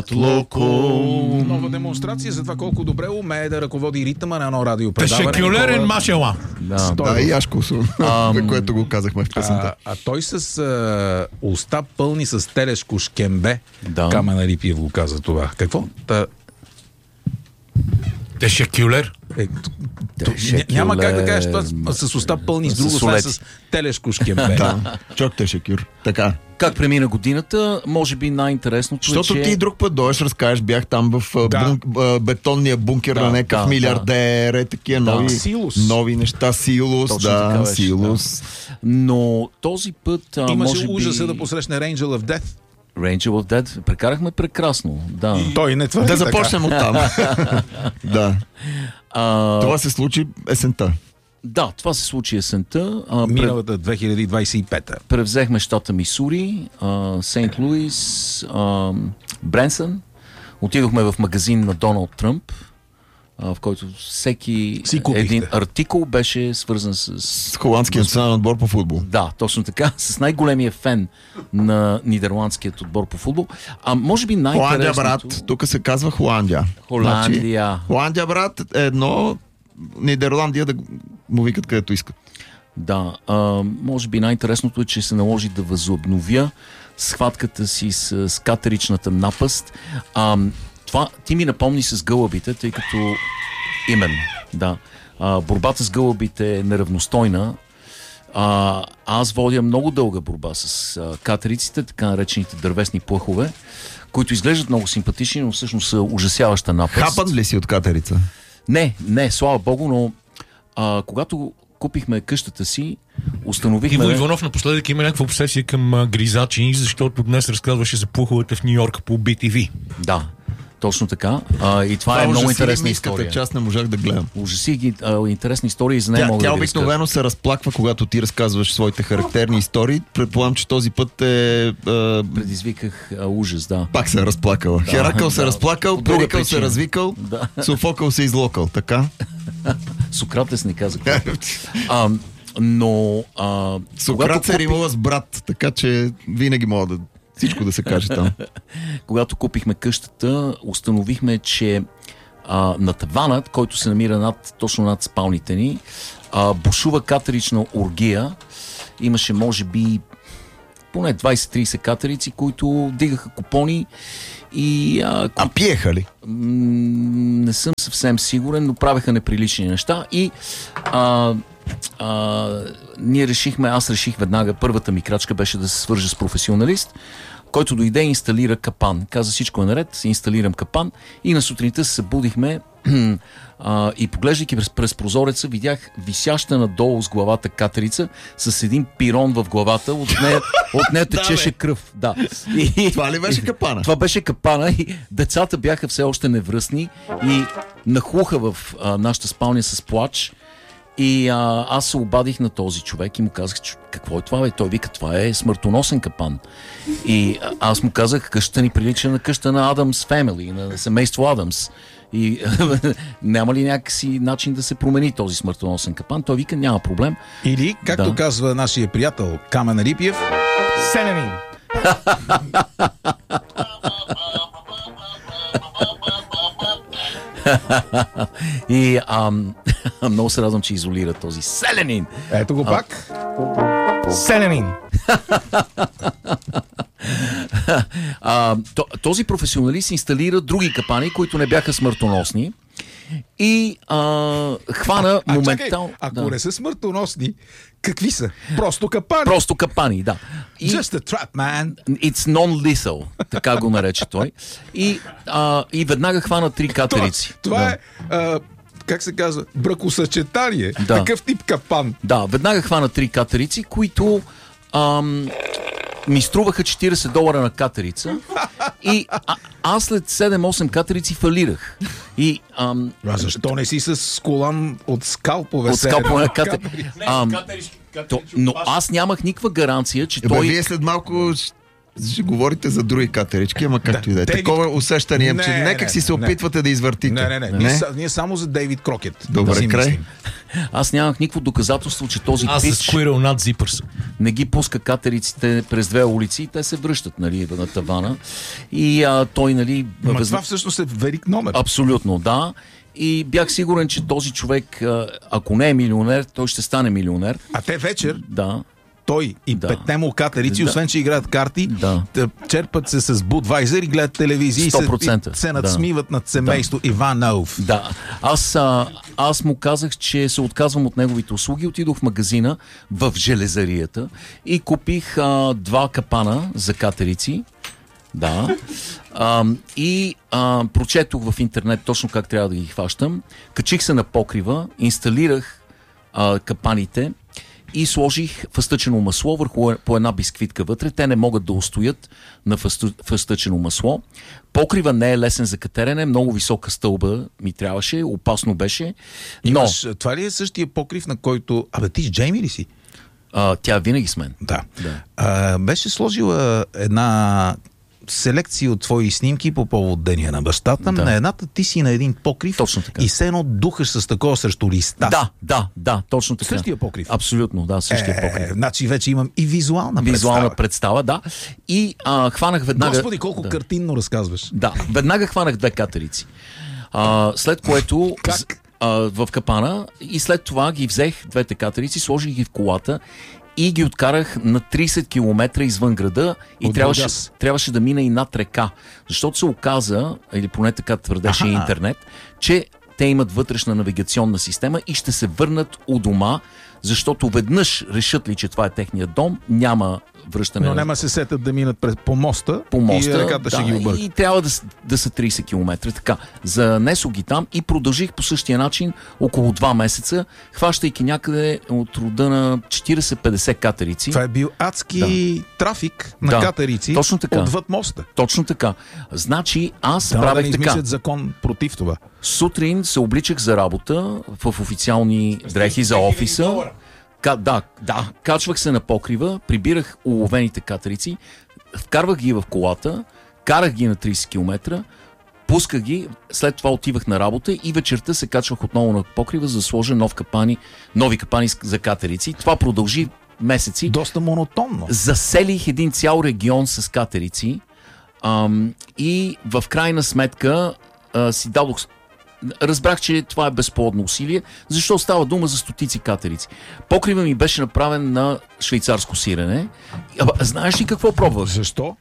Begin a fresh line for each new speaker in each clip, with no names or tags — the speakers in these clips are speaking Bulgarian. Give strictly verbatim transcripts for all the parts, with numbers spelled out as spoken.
Локом.
Нова демонстрация за това колко добре умее да ръководи ритъма на едно радиопредаване.
Тешекюлерен машела.
Да, да, и Яшко, um... което го казахме в песента.
А, а той с а, уста пълни с телешко шкембе.
Да.
Камен Арипиев го каза това. Какво? Та...
Тешекюлер.
Е, няма как да кажеш това с уста пълни с друго, с, с телешко шкембе.
Да, чок тешекюр. Така.
Как премина годината, може би най-интересното е,
защото
че...
ти друг път дойдеш, разкажеш, бях там в да. бун, бетонния бункер да, на някакъв да, милиардер, е, такива
да.
нови,
Силус.
нови неща, Силус,
точно
да,
беше,
Силус.
Да. Но този път а,
имаше
може
ужаса
би...
да посрещне Angel of Death.
Angel of Death, прекарахме прекрасно, да.
Той не твърди
да започнем от там. Да.
А...
Това се случи есента.
Да, това се случи есента. А,
миналата две хиляди двадесет и пета.
Превзехме щата Мисури, Сейнт Луис, а, Бренсън. Отидохме в магазин на Доналд Тръмп, а, в който всеки един артикул беше свързан с...
С холандския национален отбор по футбол.
Да, точно така. С най-големия фен на нидерландският отбор по футбол. А може би най-интересното...
Холандия, брат. Тук се казва Холандия.
Холандия.
Значи, Холандия, брат, е едно... Нидерландия да му викат където искат.
Да, а, може би най-интересното е, че се наложи да възобновя схватката си с, с катеричната напаст. А, това ти ми напомни с гълъбите, тъй като именно, да. А, борбата с гълъбите е неравностойна. А, аз водя много дълга борба с а, катериците, така наречените дървесни плъхове, които изглеждат много симпатични, но всъщност са ужасяваща напаст.
Хапан ли си от катерица?
Не, не, слава богу, но а, когато купихме къщата си, установихме...
Иво Иванов напоследък има някаква обсесия към а, гризачи, защото днес разказваше за плъховете в Ню Йорк по Би Ти Ви.
Да, точно така. А, и това, това е много интересна история.
Че аз не можах да гледам.
Ужаси ги а, интересни истории, за нея
тя,
мога
тя
да ги
обикновено се разплаква, когато ти разказваш своите характерни истории. Предполагам, че този път е... А...
Предизвиках а, ужас, да.
Пак се е разплакала. Да, Херакъл да, се е разплакал, Перикъл се е развикал,
да.
Софокъл се излокал, така?
Сократес не каза какво. а, но... А,
Сократ се
купи...
римува с брат, така че винаги мога да... Всичко да се каже там.
Когато купихме къщата, установихме, че а, на таванът, който се намира над, точно над спалните ни, а, бушува катерична оргия. Имаше, може би, поне двайсет-трийсет катерици, които дигаха купони и... А,
а пиеха ли?
М- не съм съвсем сигурен, но правеха неприлични неща и... А, Uh, ние решихме, аз реших веднага, първата ми крачка беше да се свържа с професионалист, който дойде и инсталира капан. Каза, всичко е наред, инсталирам капан и на сутринта се събудихме uh, и поглеждайки през, през прозореца, видях висяща надолу с главата катерица с един пирон в главата, от нея, от нея течеше кръв. Да.
И, това ли беше капана?
Това беше капана и децата бяха все още невръстни и нахлуха в uh, нашата спалня с плач. И а, аз се обадих на този човек и му казах, че какво е това? Бе? Той вика, това е смъртоносен капан. И а, аз му казах, къщата ни прилича на къща на Адамс Family, на семейство Адамс. И няма ли някакси начин да се промени този смъртоносен капан? Той вика, няма проблем.
Или, както да. казва нашия приятел Камен Арипиев, Сенемин.
И ам, много се радвам, че изолира този селянин.
Ето го пак. Селянин.
а, този професионалист инсталира други капани, които не бяха смъртоносни. И а, хвана а, моментално...
Чакай, ако да. не са смъртоносни, какви са? Просто капани.
Просто капани, да.
И, Just a trap, man.
It's non-lethal, така го нарече той. И, а, и веднага хвана три катерици.
Това, това
да.
е... А, как се казва? Бракосъчетание.
Да.
Такъв тип капан.
Да, веднага хвана три катерици, които... Ам, ми струваха четирийсет долара на катерица и а, аз след седем-осем катерици фалирах. И, ам,
а защо не си с колан от скалпове?
От скалпове на катери. Ам, то, но аз нямах никаква гаранция, че
Ебе,
той...
Вие след малко ще говорите за други катерички, ама както да, и да е. Такова усещане имам, че някак си се опитвате
не.
да извъртите.
Не, не, не.
не?
Ние, ние само за Дейвид Крокет.
Добре,
да
край.
Аз нямах никакво доказателство, че този
Аз
пич
с Squirrel над Zippers.
не ги пуска катериците през две улици и те се връщат, нали, на тавана. И а, той, нали...
Ма
въз...
това всъщност е велик номер.
Абсолютно, да. И бях сигурен, че този човек, ако не е милионер, той ще стане милионер.
А те вечер,
да.
той и
да.
петте му катерици, да. освен че играят карти,
да.
черпат се с Будвайзер и гледат телевизия и се, и се надсмиват да. над семейство да. Иванов.
Да. Аз, а, аз му казах, че се отказвам от неговите услуги. Отидох в магазина в железарията и купих а, два капана за катерици. Да. А, и а, прочетох в интернет точно как трябва да ги хващам. Качих се на покрива, инсталирах а, капаните и сложих фъстъчено масло върху по една бисквитка вътре. Те не могат да устоят на фъстъчено масло. Покрива не е лесен за катерене, много висока стълба ми трябваше, опасно беше. Но...
Имаш, това ли е същия покрив, на който... Абе, ти с Джейми ли си?
А, тя винаги с мен.
Да.
да.
А, беше сложила една селекция от твои снимки по повод деня на бащата. Да. На едната ти си на един покрив.
Точно така.
И все едно духаш с такова срещу листа.
Да, да, да, точно така.
Същия покрив.
Абсолютно, да, същия
е,
покрив.
Значи вече имам и визуална представа.
Визуална представа, да. И а, хванах веднага...
Господи, колко
да.
картинно разказваш.
Да, веднага хванах две катерици. А, след което...
Как?
А, в капана и след това ги взех двете катерици, сложих ги в колата и ги откарах на трийсет километра извън града и трябваше, трябваше да мина и над река. Защото се оказа, или поне така твърдеше
Аха.
интернет, че те имат вътрешна навигационна система и ще се върнат у дома, защото веднъж решат ли, че това е техният дом, няма връщане.
Но няма се сетят да минат през, по моста,
по моста
и реката
да,
ще ги обърка.
И трябва да, да са трийсет километра. Така, занесох ги там и продължих по същия начин около два месеца, хващайки някъде от рода на четирийсет-петдесет катерици.
Това е бил адски да. трафик на
да,
катерици
точно така.
отвъд моста.
Точно така. Значи аз
да,
правех
да не
така.
измислят закон против това.
Сутрин се обличах за работа в официални дрехи за офиса. Ка, да, да, качвах се на покрива, прибирах уловените катерици, вкарвах ги в колата, карах ги на трийсет километра, пусках ги, след това отивах на работа и вечерта се качвах отново на покрива, за да сложа нов капани, нови капани за катерици. Това продължи месеци.
Доста монотонно.
Заселих един цял регион с катерици ам, и в крайна сметка а, си дадох... Разбрах, че това е безплодно усилие, защото става дума за стотици катерици. Покрива ми беше направен на швейцарско сирене. А, знаеш ли какво пробвах?
Защо?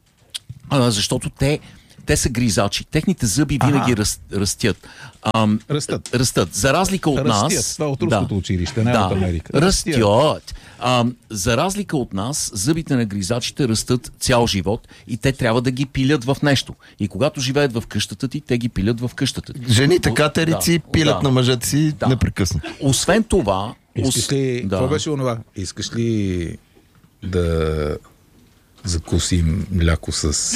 А, защото те, те са гризачи. Техните зъби винаги раз, растят. Ам,
растат.
Растат. За разлика от
растят.
нас...
Това от руското
да,
училище, не
да,
от Америка.
Растят. Ам, за разлика от нас, зъбите на гризачите растат цял живот и те трябва да ги пилят в нещо. И когато живеят в къщата ти, те ги пилят в къщата ти.
Жените катерици да, пилят да, на мъжете си да. непрекъснато.
Освен това...
Искаш ли... Да. Това беше онова? Искаш ли да закусим мляко с...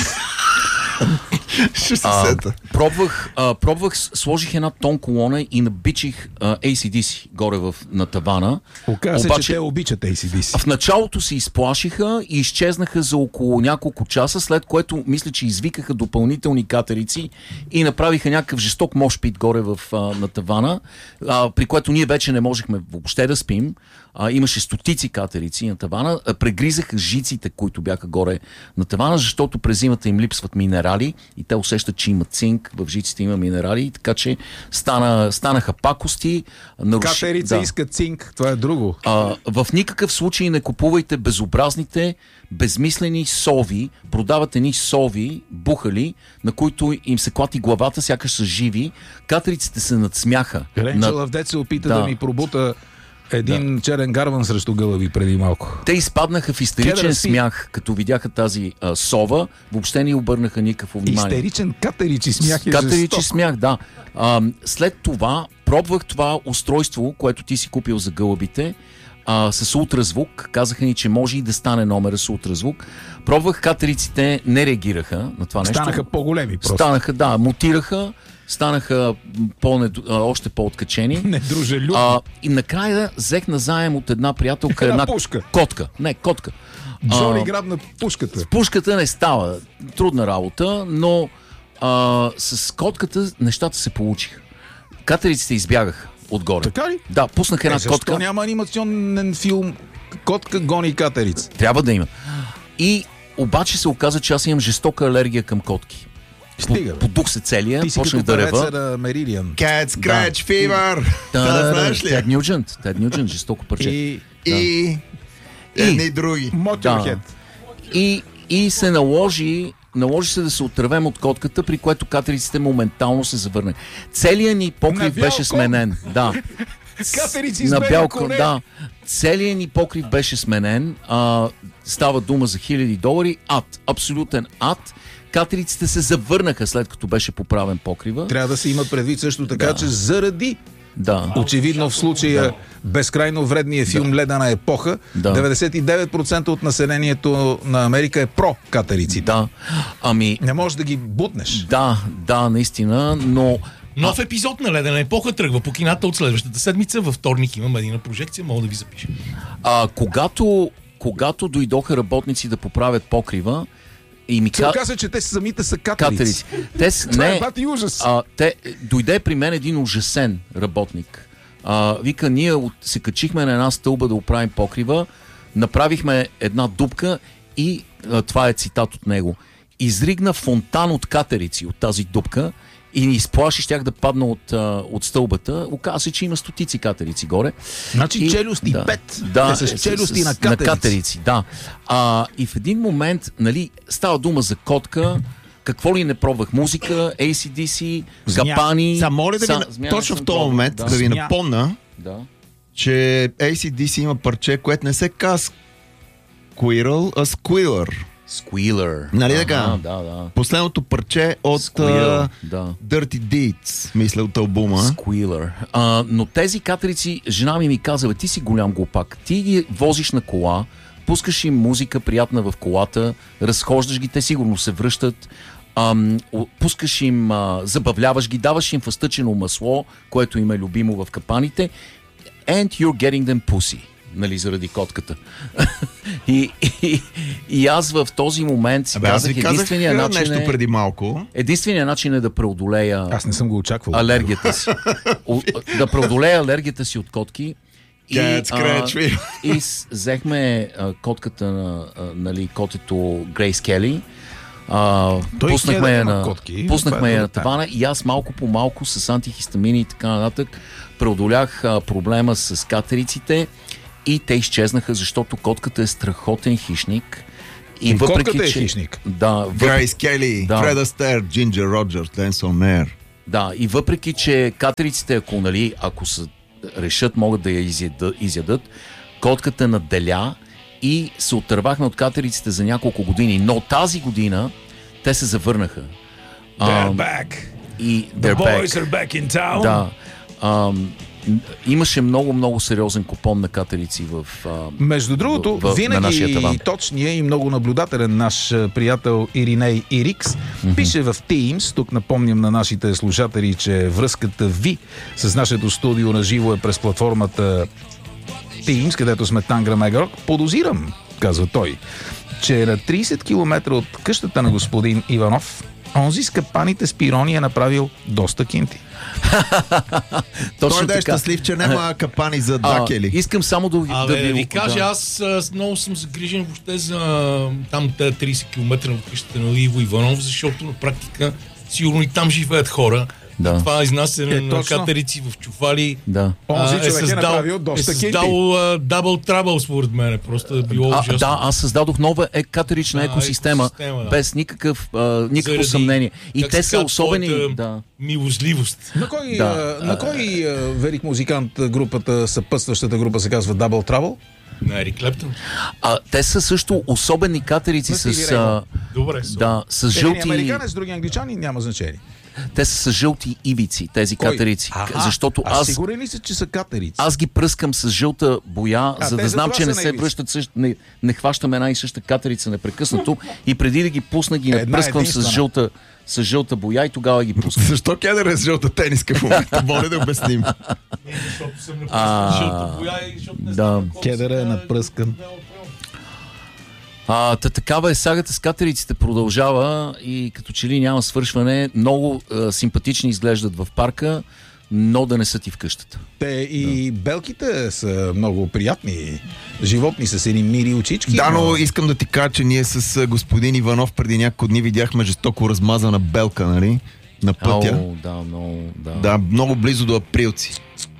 а, пробвах, а, пробвах, сложих една тон колона и набичих а, ей си ди си горе в, на тавана.
Оказва се, че те обичат ей си ди си.
В началото се изплашиха и изчезнаха за около няколко часа, след което мисля, че извикаха допълнителни катерици и направиха някакъв жесток мошпит горе в, а, на тавана, а, при което ние вече не можехме въобще да спим. А, имаше стотици катерици на тавана, а, прегризаха жиците, които бяха горе на тавана, защото през зимата им липсват минерали и те усещат, че имат цинк, в жиците има минерали, така че стана, станаха пакости.
Наруш... Катерица да. Иска цинк, това е друго.
А, в никакъв случай не купувайте безобразните, безмислени сови, продават едни сови, бухали, на които им се клати главата, сякаш са живи. Катериците се надсмяха.
Ренча Лавдец се опита да, да ми пробута един да. черен гарван срещу гълъби преди малко.
Те изпаднаха в истеричен смях, като видяха тази а, сова. Въобще не обърнаха никакво внимание.
Истеричен катеричи смях е
Катеричи
жесток.
смях, да. А, след това пробвах това устройство, което ти си купил за гълъбите, а, с ултразвук. Казаха ни, че може и да стане номера с ултразвук. Пробвах, катериците не реагираха на това нещо.
Станаха по-големи просто.
Станаха, да, мутираха. Станаха по още по-откачени.
Недружелюбни.
А, и накрая взех назаем от една приятелка една,
една пушка.
котка. Не, котка.
Джони грабна пушката.
Пушката не става. Трудна работа, но а, с котката нещата се получиха. Катериците избягаха отгоре.
Така ли?
Да, пуснах една
е, защо
котка.
няма анимационен филм "Котка гони катерица"?
Трябва да има. И обаче се оказа, че аз имам жестока алергия към котки.
Стига, бе.
Подух се целия,
Ти си
почнах
като
да рева.
певеца на Меридиан.
Cat Scratch Fever.
Да,
Това
да,
знаеш
да,
ли?
Тед Нюджент. Тед Нюджент, жестоко парче.
И
И едни други.
Motorhead.
И, и се наложи, наложи се да се отървем от котката, при което катериците моментално се завърне. Целият ни
На
покрив
бял
беше
кон.
сменен. Да.
Катерици с
На
бели
бял
коне.
кон, да. Целият ни покрив беше сменен. А, става дума за хиляди долари. Ад. Абсолютен ад. Катериците се завърнаха след като беше поправен покрива.
Трябва да се има предвид също така,
Да.
че заради
Да.
очевидно в случая да. безкрайно вредния филм "Ледена епоха",
Да.
деветдесет и девет процента от населението на Америка е про катериците.
Да. Ами,
Не можеш да ги бутнеш.
да, да, наистина, но
Нов епизод на "Ледена епоха" тръгва по кината от следващата седмица. Във вторник има медийна прожекция, мога да ви запиша.
а, когато, когато дойдоха работници да поправят покрива, и ми
Се
ка...
оказа, че те самите са катерици.
катерици. Те с...
Това е
не,
бати ужас.
а, те, дойде при мен един ужасен работник. А, вика, ние от, се качихме на една стълба да оправим покрива, направихме една дупка и а, това е цитат от него. Изригна фонтан от катерици от тази дупка и ни изплаши, щях да падна от, а, от стълбата. Оказа се, че има стотици катерици горе.
Значи
И-
челюсти
да,
пет.
Да,
Те са с челюсти на
на
катерици.
катерици, да. А, и в един момент, нали, става дума за котка, какво ли не пробвах? Музика, Ей Си Ди Си,
Змя.
Капани.
Са, моля да ви,
Са-
на-
змя не
точно
съм
в този
пробвал,
момент
да.
да ви
Змя.
напомня,
Да.
че Ей Си Ди Си има парче, което не се казва Squirrel, а Squealer.
Squealer.
Нали
Ага,
така?
Да, да.
Последното парче от
Squealer,
а,
да.
Dirty Deeds, мисля, от албума.
Squealer. А, но тези катерици, жена ми ми каза, бе, ти си голям глупак. Ти ги возиш на кола, пускаш им музика приятна в колата, разхождаш ги, те сигурно се връщат, ам, о- пускаш им, а, забавляваш ги, даваш им фъстъчено масло, което им е любимо в капаните, and you're getting them pussy. Нали, заради котката. и, и, и аз в този момент си
Абе, аз
казах,
ви казах
единствения начин,
нещо
е,
преди малко.
единственият начин е да преодолея
Аз не съм го очаквал.
алергията си. О, да преодолея алергията си от котки. И,
Cat Scratch Fever.
и с- взехме а, котката на а, нали, котето Грейс Кели. А,
Той
пуснахме
хеда
я
има
на,
котки,
пуснахме
това е
я на
друга тема.
тавана и аз малко по малко с антихистамини и така нататък преодолях а, проблема с катериците и те изчезнаха, защото котката е страхотен хищник. И въпреки,
котката е
че,
хищник.
Да, въпреки,
Грейс Келли,
Да.
Фред Астер, Джинджер Роджерс, Dance on Air.
Да, и въпреки, че катериците, ако, нали, ако са, решат, могат да я изядат, изядат, котката наделя и се отървахме от катериците за няколко години. Но тази година те се завърнаха.
They're
Ам,
back.
и
The
they're
boys
back.
are back in town.
Да. Ам, имаше много, много сериозен купон на катерици в... а,
Между другото,
в- в- на нашия
винаги
таван.
точния и много наблюдателен наш а, приятел Ириней Ирикс mm-hmm. пише в Teams, тук напомням на нашите слушатели, че връзката ви с нашето студио на живо е през платформата Teams, където сме Тангра Мегарок. Подозирам, казва той, че на трийсет километра от къщата на господин Иванов, онзи с капаните с пирони е направил доста кинти.
Точно
Той да е
така.
щастлив, че няма капани за
А,
дакели.
искам само да, ви-
Абе,
да
да
ви...
ви кажа,
да.
аз а, много съм загрижен въобще за там тези трийсет километра от къщата на Иво Иванов, защото на практика сигурно и там живеят хора.
Да.
Това изнасяне
Е,
на
точно.
катерици в чували
Да.
Онзи
а,
човек е направил доста
е
кинти.
създал дабл трабъл, според мен. Просто е било
А,
ужасно.
да, аз създадох нова е, катерична
Да,
екосистема,
екосистема, да.
без никакъв, а, никакво
Заради,
съмнение. И
как
те
се
са
казва,
особени.
твоята
Да.
милостливост.
На кой,
Да.
а, на кой а, велик музикант а, групата, съпътстващата група се казва Double Trouble?
На Ерик Клептън.
А, те са също особени катерици
На
с,
Стиви
а,
Добре, са.
да, с
Един
жълти...
американец, други англичани, няма значение.
Те са с жълти ивици, тези
Кой?
катерици.
Аха,
Защото
а
аз,
сигурен ли си, че са катерици?
аз ги пръскам с жълта боя,
А,
за
те
да
за
знам,
това
че
са
не
на
се
ивици.
връщат същ, не, не хващам една и съща катерица непрекъснато и преди да ги пусна ги
Една
напръсквам с
единствена.
жълта, с жълта боя и тогава ги пускам.
Защо Кедър е с жълта тениска в момента? Моля да обясним.
Защото съм
А,
напуснал жълта боя и защото не
да.
знам колко
Кедъра е
сега
напръскан.
А, та, такава е сагата с катериците, продължава и като че ли няма свършване. Много а, симпатични изглеждат в парка, но да не са ти в къщата.
Те и да. белките са много приятни животни с едни мили очички.
Да, но искам да ти кажа, че ние с господин Иванов преди няколко дни видяхме жестоко размазана белка, нали? На пътя.
О, да, много, да.
Да, много близо до Априлци.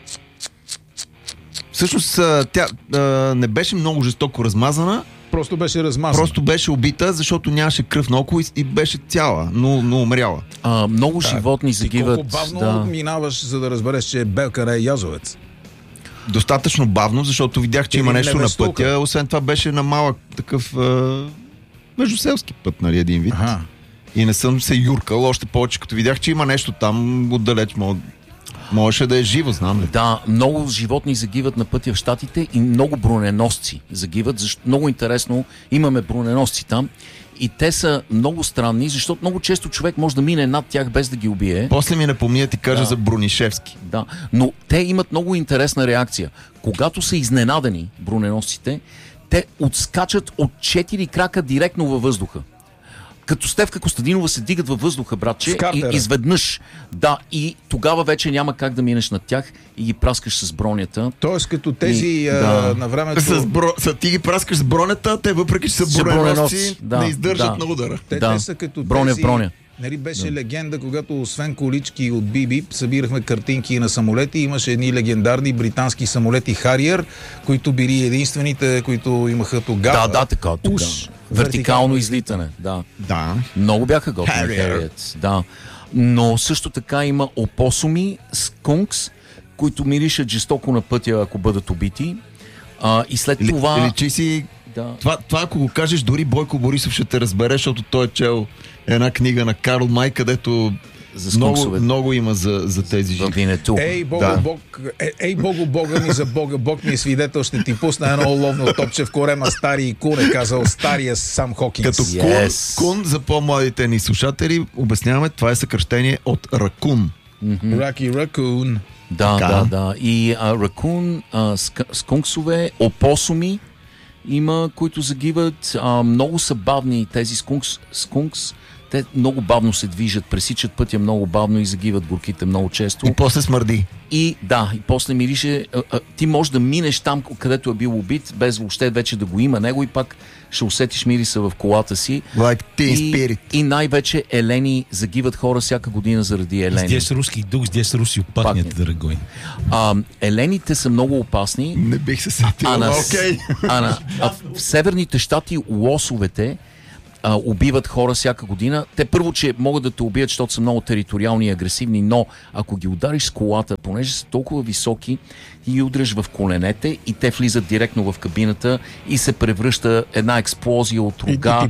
Всъщност тя а, не беше много жестоко размазана.
Просто беше размазана.
Просто беше убита, защото нямаше кръв наоколо и, и беше цяла, но, но умряла.
А, много да. животни загиват.
И колко бавно
да.
минаваш, за да разбереш, че белка не е язовец?
Достатъчно бавно, защото видях, че
Те
има нещо на
столка.
пътя. Освен това беше на малък такъв а, междуселски път, нали, един вид.
Ага.
И не съм се юркал, още повече, като видях, че има нещо там отдалеч. Мог... Можеше да е живо, знам ли.
Да, много животни загиват на пътя в Щатите и много броненосци загиват. Защо, много интересно, имаме броненосци там и те са много странни, защото много често човек може да мине над тях без да ги убие.
После ми напомня ти кажа
да.
за Бронишевски.
Да, но те имат много интересна реакция. Когато са изненадани броненосците, те отскачат от четири крака директно във въздуха. Като Стефка Костадинова се дигат във въздуха, братче, и изведнъж. Да, и тогава вече няма как да минеш над тях и ги праскаш с бронята.
Тоест като тези и, а,
да.
на времето...
С бро... С, ти ги праскаш с бронята, те въпреки че са броненосци,
да,
не издържат
да.
на удара.
Те,
да.
те са като
броня
тези...
в броня.
Нали, беше
да.
легенда, когато освен колички от Биби събирахме картинки на самолети. Имаше едни легендарни британски самолети Хариер, които били единствените, които имаха тогава.
Да, да, така, тогава.
Уж,
вертикално излитане. Да.
Да.
Много бяха готини Хариет. Да. Но също така има опосуми, скункс, които миришат жестоко на пътя, ако бъдат убити. А, и след това...
Личи си...
Да.
Това, това, ако го кажеш, дори Бойко Борисов ще те разбере, защото той е чел една книга на Карл Май, където
за
много, много има за, за тези жители.
Ей, Богу, да. Бог, ей, ей, Богу, Бога ми за Бога, Бог ми е свидетел, ще ти пусна едно ловно топче в корема стари кун, е казал стария Сам Хокинс.
Като
yes.
кун, кун, за по-младите ни слушатели, обясняваме, това е съкръщение от ракун.
Mm-hmm. Раки ракун.
Да, така. да, да. И а, ракун, а, скунксове, опосуми има, които загиват. А, много са бавни тези скункс, скункс. Те много бавно се движат, пресичат пътя много бавно и загиват горките много често.
И после смърди.
И да, и после мирише. А, а, ти можеш да минеш там, където е бил убит, без въобще вече да го има него и пак ще усетиш мириса в колата си.
Like teen spirit.
И, и най-вече елени, загиват хора всяка година заради елени.
Здесь руски дух, здесь руси пахнет, дорогой.
А, елените са много опасни.
Не бих се сетил,
а, на,
okay.
а, на, а в северните щати лосовете а, убиват хора всяка година. Те първо, че могат да те убият, защото са много териториални и агресивни, но ако ги удариш с колата, понеже са толкова високи, и ги удреш в коленете и те влизат директно в кабината и се превръща една експлозия от рога,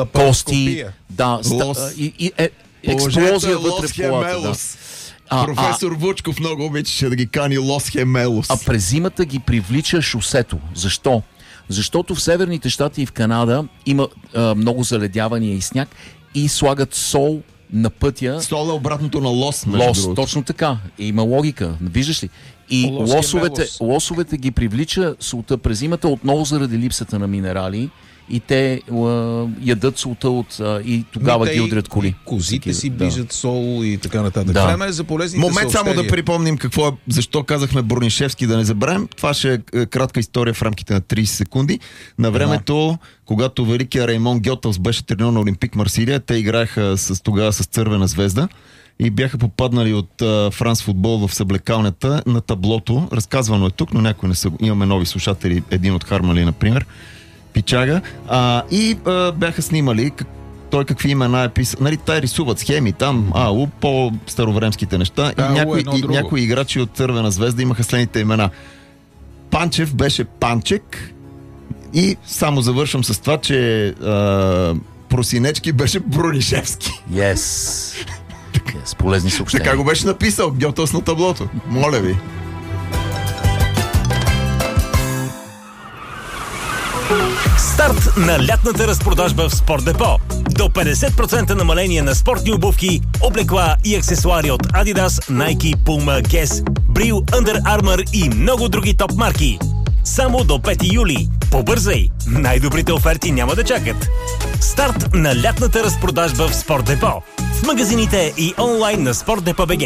кости, да, ста, и, и е, експлозия вътре в колата. Да.
А, Професор а, Вучков много обичаше да ги кани Лос Хемелос.
А през зимата ги привлича шосето. Защо? Защото в северните щати и в Канада има а, много заледявания и сняг и слагат сол на пътя.
Сол е обратното на лос.
Лос,
другото.
точно така. Има логика. Виждаш ли? И лосовете, лосовете ги привлича солта през зимата отново заради липсата на минерали и те а, ядат солта от, а, и тогава ги удрят коли.
И козите си ближат да. сол и така нататък.
Да.
Време е за полезните
Момент
съобщения.
само да припомним какво е, защо казахме Бронишевски да не забравим. Това ще е кратка история в рамките на трийсет секунди. На времето, ага. когато великият Раймон Гьотелс беше треньор на Олимпик Марсилия, те играеха с, тогава с Цървена звезда и бяха попаднали от а, Франс футбол в съблекалнята на таблото. Разказвано е тук, но някои не са. Имаме нови слушатели, един от Хармали, например. Пичага. А, и а, бяха снимали как, той какви имена е писал. Нали, те рисуват схеми там, ау, по-старовремските неща.
Да,
и някои,
е
и, някои играчи от Цървена звезда имаха следните имена. Панчев беше Панчек и само завършвам с това, че а, Просинечки беше Бронишевски.
Yes. Yes, полезни съобщения.
Така го беше написал Гьотелс на таблото. Моля ви.
Старт на лятната разпродажба в Спорт Депо. До петдесет процента намаление на спортни обувки, облекла и аксесуари от Adidas, Nike, Puma, Guess, Bril, Under Armour и много други топ марки. Само до пети юли. Побързай! Най-добрите оферти няма да чакат. Старт на лятната разпродажба в Спорт Депо. В магазините и онлайн на Спорт Депо БГ.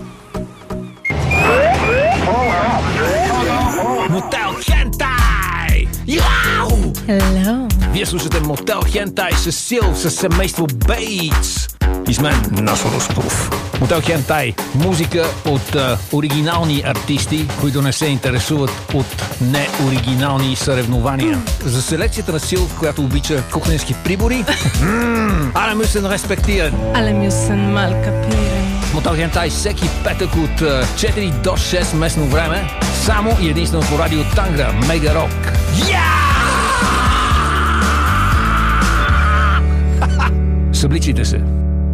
Мотел Хентай! Яу!
Hello.
Вие слушате Мотел Хентай с Сил, с семейство Бейтс. И с мен Насо Русков. Мотел Хентай. Музика от а, оригинални артисти, които не се интересуват от неоригинални съревнования. За селекцията на Сил, която обича кухненски прибори. Але мюсен респектиран.
Alle müssen mal kapieren.
Мотел Хентай всеки петък от а, четири до шест местно време. Само и единствено по радио Тангра. Мега Рок. Събличите се.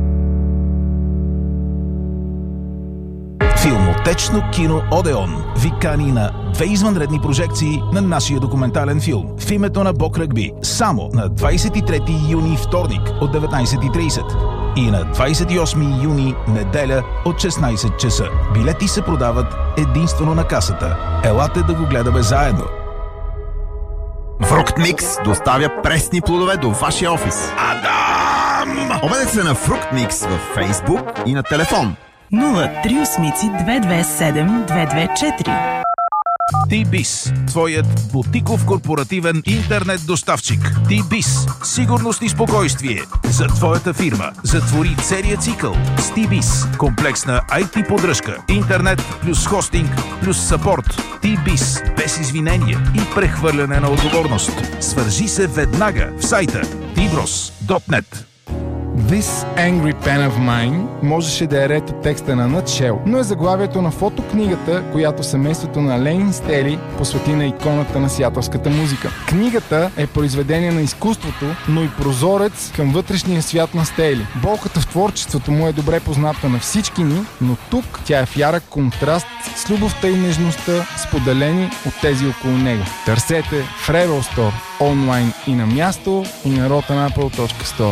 Филмотечно кино Одеон ви кани на две извънредни прожекции на нашия документален филм в името на Бог Ръгби само на двадесет и трети юни вторник от деветнадесет и тридесет и на двадесет и осми юни неделя от шестнадесет часа. Билети се продават единствено на касата. Елате да го гледаме заедно.
Фруктмикс доставя пресни плодове до вашия офис. Адам! Обадете се на Фруктмикс във Фейсбук и на телефон
нула три осмици две две седем две две четири.
T-Biz, твоят бутиков корпоративен интернет доставчик. T-Biz, сигурност и спокойствие за твоята фирма. Затвори целия цикъл с T-Biz. Комплексна ай ти поддръжка, интернет плюс хостинг плюс съпорт. T-Biz, без извинения и прехвърляне на отговорност. Свържи се веднага в сайта ти брос точка нет.
This Angry Pen of Mine можеше да е ред от текста на Nutshell, но е заглавието на фотокнигата, която семейството на Ленин Стели посвети на иконата на сиатълската музика. Книгата е произведение на изкуството, но и прозорец към вътрешния свят на Стели. Болката в творчеството му е добре позната на всички ни, но тук тя е в ярък контраст с любовта и нежността, споделени от тези около него. Търсете в Rebel Store, онлайн и на място, и на rotanapple точка store.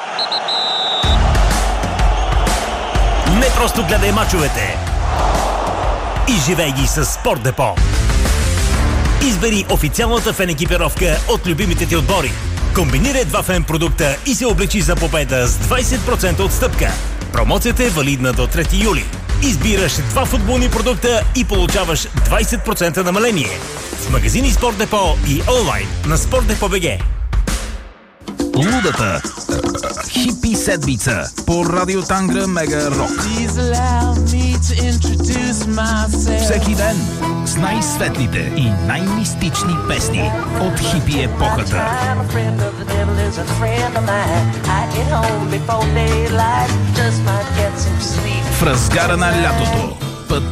Не просто гледай мачовете. Изживей ги с Спорт Депо. Избери официалната фен екипировка от любимите ти отбори. Комбинирай два фен продукта и се облечи за победа с двадесет процента отстъпка. Промоцията е валидна до трети юли. Избираш два футболни продукта и получаваш двадесет процента намаление. В магазини Спорт Депо и онлайн на Спорт Депо БГ.
Лудата хипи седмица по радио Тангра Мега Рок. Всеки ден с най-светлите и най-мистични песни от хипи епохата. В разгара на лятото